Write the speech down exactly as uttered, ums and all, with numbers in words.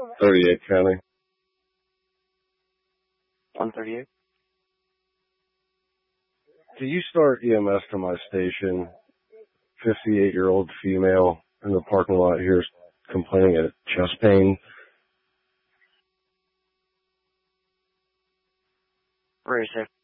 thirty-eight County. one thirty-eight. Can you start E M S to my station? fifty-eight-year-old female in the parking lot here is complaining of chest pain. Where is it?